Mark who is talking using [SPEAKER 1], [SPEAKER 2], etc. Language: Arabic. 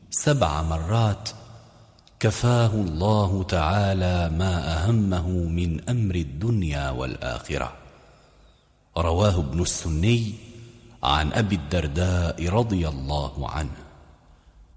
[SPEAKER 1] 7 مرات كفاه الله تعالى ما أهمه من أمر الدنيا والآخرة. رواه ابن السني عن أبي الدرداء رضي الله عنه.